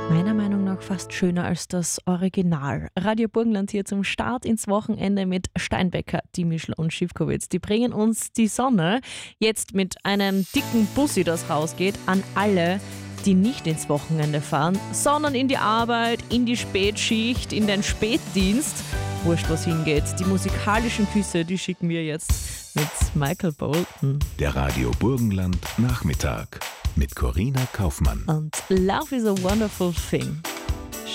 Meiner Meinung nach fast schöner als das Original. Radio Burgenland hier zum Start ins Wochenende mit Steinbecker, Dimischl und Schiwkowitz. Die bringen uns die Sonne. Jetzt mit einem dicken Bussi, das rausgeht, an alle, die nicht ins Wochenende fahren, sondern in die Arbeit, in die Spätschicht, in den Spätdienst. Wurscht, was hingeht. Die musikalischen Küsse, die schicken wir jetzt mit Michael Bolton. Der Radio Burgenland Nachmittag mit Corina Kaufmann. Und Love is a Wonderful Thing.